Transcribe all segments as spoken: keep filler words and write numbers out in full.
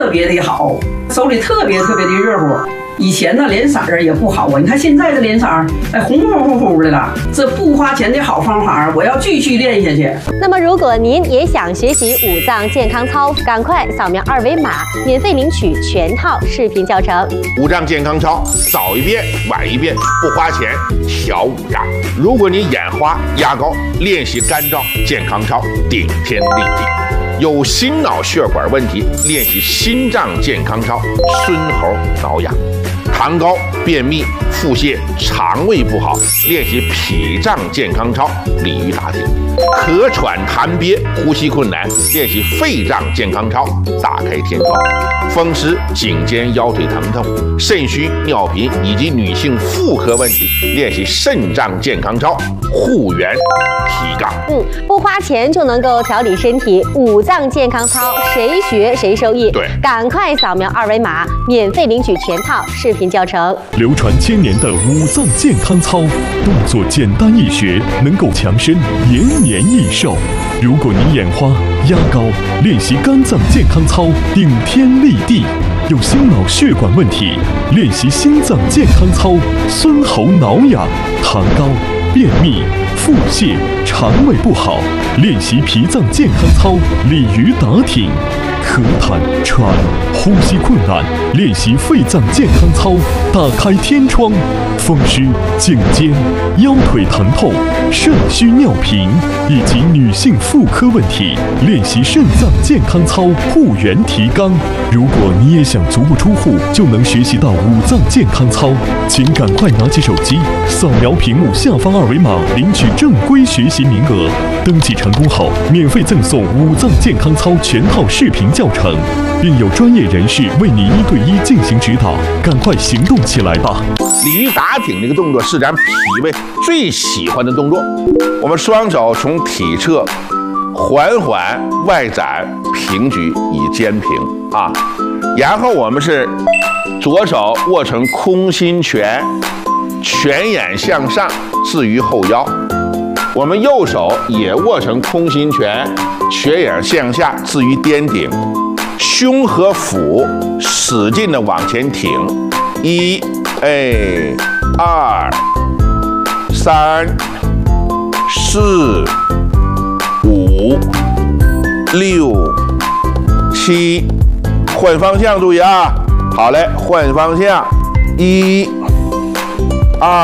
特别的好，手里特别特别的热乎。以前呢脸色儿也不好啊，你看现在的脸色儿，哎红乎乎乎的了。这不花钱的好方法，我要继续练下去。 那么如果您也想学习五脏健康操，赶快扫描二维码，免费领取全套视频教程。 五脏健康操，早一遍晚一遍，不花钱，小五脏。如果你眼花、牙膏，练习干燥健康操，顶天立地。有心脑血管问题，练习心脏健康操，孙猴挠痒；糖高、便秘、腹泻、肠胃不好，练习脾脏健康操，鲤鱼打挺；咳喘痰憋、呼吸困难，练习肺脏健康操，打开天窗；风湿、颈肩腰腿疼痛、肾虚、尿频以及女性妇科问题，练习肾脏健康操，护元提杠。 嗯，不花钱就能够调理身体，五脏健康操谁学谁受益。 对， 赶快扫描二维码，免费领取全套视频教程。 流传千年的五脏健康操，动作简单易学，能够强身延年益寿。如果你眼花、压高，练习肝脏健康操，顶天立地。有心脑血管问题，练习心脏健康操，孙猴挠痒；糖高、便秘、腹泻、肠胃不好，练习脾脏健康操，鲤鱼打挺；咳痰喘、呼吸困难，练习肺脏健康操，打开天窗；风湿、颈肩、腰腿疼痛、肾虚尿频以及女性妇科问题，练习肾脏健康操，护元提肛。如果你也想足不出户就能学习到五脏健康操，请赶快拿起手机，扫描屏幕下方二维码，领取正规学习名额。登记成功后，免费赠送五脏健康操全套视频教程，并有专业人士为你一对一进行指导。赶快行动起来吧！ 鲤鱼打挺这个动作是咱脾胃最喜欢的动作。我们双手从体侧缓缓外展平举以肩平啊，然后我们是左手握成空心拳，拳眼向上置于后腰。我们右手也握成空心拳，拳眼向下置于颠顶，胸和腹使劲的往前挺。一，哎，二，三，四，五，六，七，换方向，注意啊！好嘞，换方向，一，二，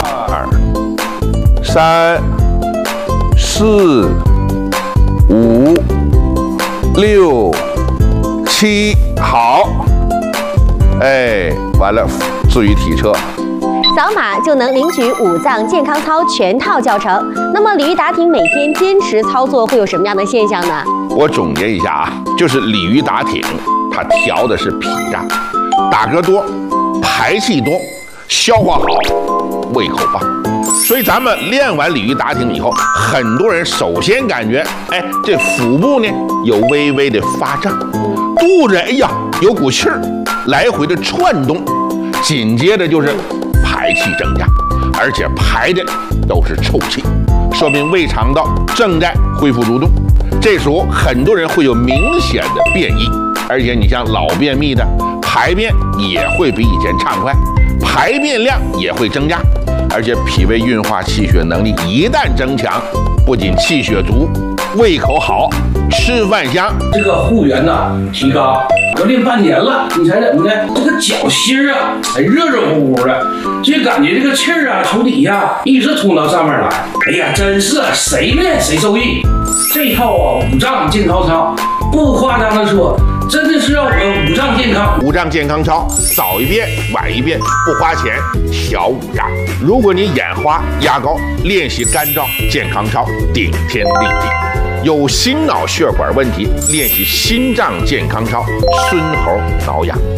三。四、五、六、七，好，哎，完了，置于体侧， 扫码就能领取五脏健康操全套教程。那么鲤鱼打挺每天坚持操作会有什么样的现象呢？ 我总结一下啊，就是鲤鱼打挺，它调的是脾脏，打嗝多，排气多，消化好，胃口棒。所以咱们练完鲤鱼打挺以后，很多人首先感觉，哎，这腹部呢有微微的发胀，肚子哎呀有股气儿来回的窜动，紧接着就是排气增加，而且排的都是臭气，说明胃肠道正在恢复蠕动。这时候很多人会有明显的便意，而且你像老便秘的，排便也会比以前畅快，排便量也会增加。而且脾胃运化气血能力一旦增强，不仅气血足，胃口好，吃饭香。 这个护元呐提高，我练半年了，你猜怎么的？这个脚心啊，哎热热乎乎的，就感觉这个气儿啊从底下一直通到上面来。哎呀，真是谁练谁受益。这套啊五脏健康操，不夸张的说，真的是让我们五脏健康。 五脏健康操，早一遍晚一遍，不花钱，小五脏。如果你眼花、牙膏，练习干燥健康操，顶天立地。有心脑血管问题，练习心脏健康操，孙猴挠痒；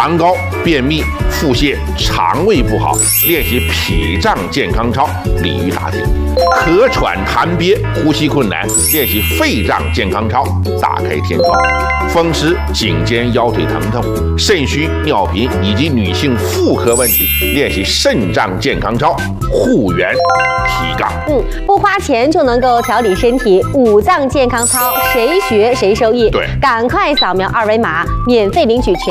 糖高、便秘、腹泻、肠胃不好，练习脾脏健康操，利于打听；咳喘痰憋、呼吸困难，练习肺脏健康操，打开天窗；风湿、颈肩腰腿疼痛、肾虚、尿频以及女性妇科问题，练习肾脏健康操，护元提杠。 嗯，不花钱就能够调理身体，五脏健康操，谁学谁受益。 对， 赶快扫描二维码，免费领取全。